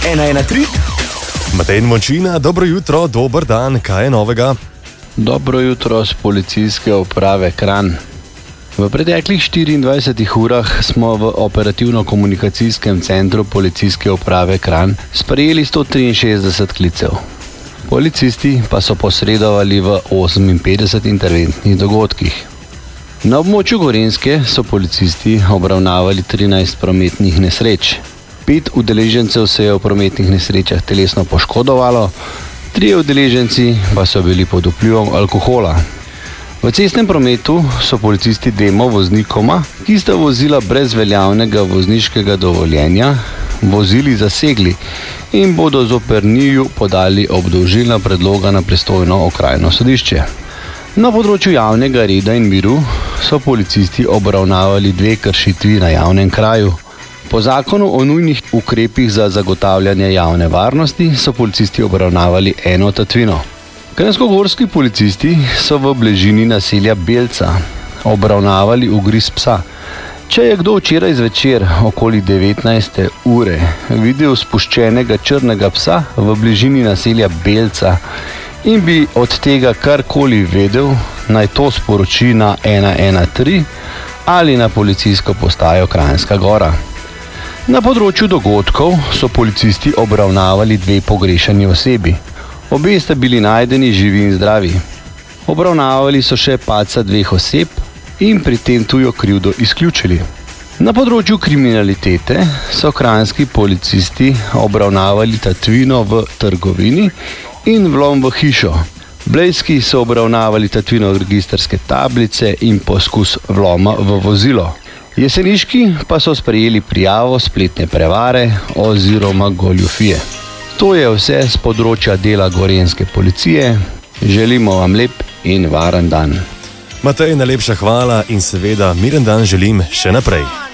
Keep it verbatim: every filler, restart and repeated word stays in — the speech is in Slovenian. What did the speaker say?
ena ena tri. Matej in Mončina, dobro jutro, dober dan, kaj je novega? Dobro jutro z policijske uprave Kranj. V preteklih štiriindvajsetih urah smo v operativno-komunikacijskem centru policijske uprave Kranj sprejeli sto triinšestdeset klicev. Policisti pa so posredovali v oseminpetdesetih interventnih dogodkih. Na območju Gorenjske so policisti obravnavali trinajst prometnih nesreč. Pet udeležencev se je v prometnih nesrečah telesno poškodovalo, trije udeleženci pa so bili pod vplivom alkohola. V cestnem prometu so policisti dvema voznikoma, ki sta vozila brez veljavnega vozniškega dovoljenja, vozili zasegli in bodo zoper njiju podali obdolžilna predloga na pristojno okrajno sodišče. Na področju javnega reda in miru so policisti obravnavali dve kršitvi na javnem kraju. Po zakonu o nujnih ukrepih za zagotavljanje javne varnosti so policisti obravnavali eno tatvino. Kranjskogorski policisti so v bližini naselja Belca obravnavali ugriz psa. Če je kdo včeraj zvečer okoli devetnajste ure videl spuščenega črnega psa v bližini naselja Belca in bi od tega karkoli vedel, naj to sporoči na ena ena tri ali na policijsko postajo Kranjska Gora. Na področju dogodkov so policisti obravnavali dve pogrešani osebi. Obe sta bili najdeni živi in zdravi. Obravnavali so še padca dveh oseb in pri tem tujo krivdo izključili. Na področju kriminalitete so kranjski policisti obravnavali tatvino v trgovini in vlom v hišo. Blejski so obravnavali tatvino registrske tablice in poskus vloma v vozilo. Jeseniški pa so sprejeli prijavo spletne prevare oziroma goljufije. To je vse z področja dela gorenjske policije. Želimo vam lep in varen dan. Matej, najlepša hvala in seveda miren dan želim še naprej.